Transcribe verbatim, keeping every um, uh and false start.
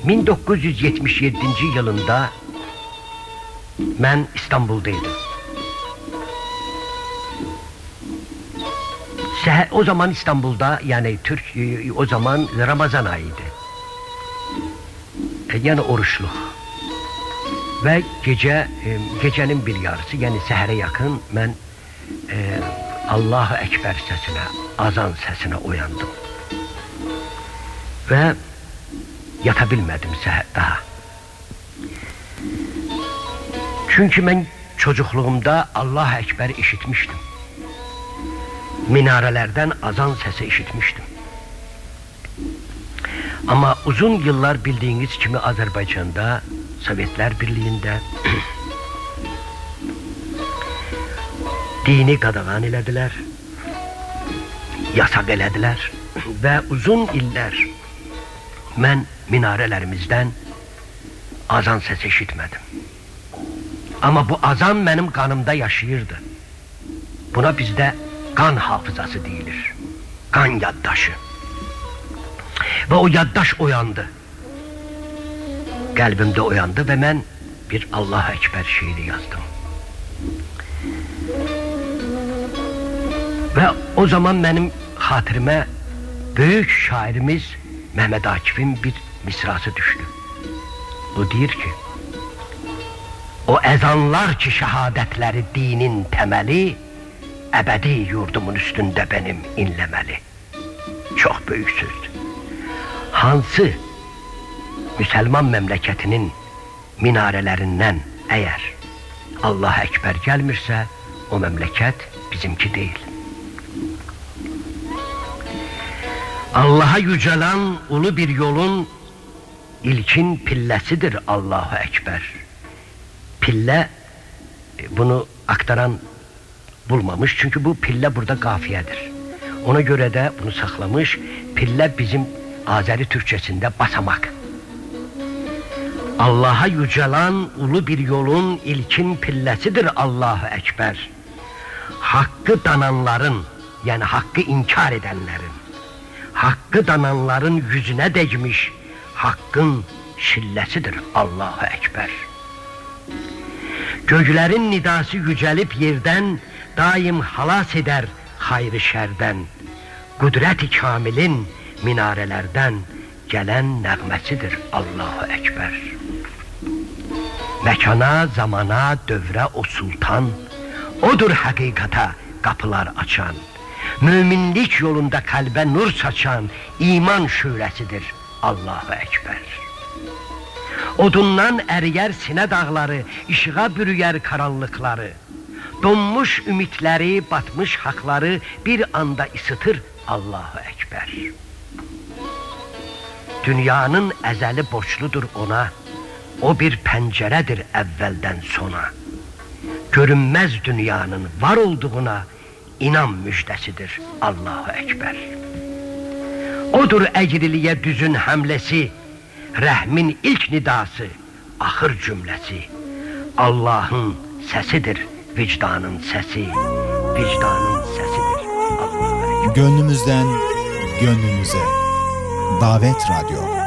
min doqquz yüz yetmiş yeddinci yılında mən İstanbuldaydım. Seher, o zaman İstanbul'da, yani Türk, o zaman Ramazan ayıydı. E, yani oruçlu. Ve gece, e, gecenin bir yarısı, yani səhərə yakın mən e, Allahu Ekber sesine, azan sesine uyandım. Ve yatabilmedim seher daha. Çünkü ben çocukluğumda Allahu Ekber işitmiştim. Minarelerden azan sesi işitmiştim. Ama uzun yıllar bildiğiniz kimi Azerbaycan'da, Sovyetler Birliği'nde dini qadağan elədilər, yasak elədilər ve uzun iller mən minarelerimizden azan sesi işitmedim. Ama bu azan benim kanımda yaşayırdı. Buna bizde kan hafızası deyilir. Kan yaddaşı. Ve o yaddaş uyandı. Kalbimde uyandı ve ben bir Allahu Ekber şiiri yazdım. Ve o zaman benim hatırıma büyük şairimiz Mehmet Akif'in bir misrası düştü. O diyor ki: o ezanlar ki şehadetleri dinin temeli, ebedi yurdumun üstünde benim inlemeli. Çok büyük sözdü. Hansı Müslüman memleketinin minarelerinden eğer Allah Ekber gelmirse, o memleket bizimki değil. Allah'a yücelen ulu bir yolun ilkin pillesidir Allahu Ekber. Pille, bunu aktaran bulmamış, çünkü bu pille burada kafiyedir. Ona göre de bunu saklamış. Pille bizim Azeri Türkçesinde basamak. Allah'a yücelen ulu bir yolun ilkin pillesidir Allahu Ekber. Hakkı dananların, yani hakkı inkar edenlerin, hakkı dananların yüzüne değmiş hakkın şillesidir Allahu Ekber. Göklerin nidası yücelip yerden daim halas eder hayrı şerden. Kudret-i kamilin minarelerden gelen nəğməsidir Allahu Ekber. Mekana, zamana, dövre o sultan, odur hakikata kapılar açan. Müminlik yolunda kalbe nur saçan iman şölesidir Allahu Ekber. Odundan eriyer sine dağları, ışığa bürüyer karanlıkları. Donmuş ümitleri, batmış hakları bir anda ısıtır Allahu Ekber. Dünyanın ezeli borçludur ona, o bir penceredir evvelden sona. Görünmez dünyanın var olduğuna inan müjdesidir Allahu Ekber. Odur egriliğe düzün hamlesi, rəhmin ilk nidası, ahır cümlesi. Allah'ın sesidir vicdanın sesi, vicdanın sesidir Allahu Ekber. Gönlümüzden gönlümüze Davet Radyo.